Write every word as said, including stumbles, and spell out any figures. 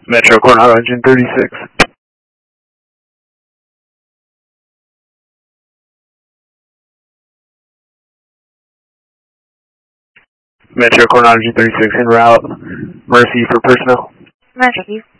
Metro Coronado Engine thirty-six. Metro Coronado Engine thirty-six en route. Murphy for personnel. Metro, you.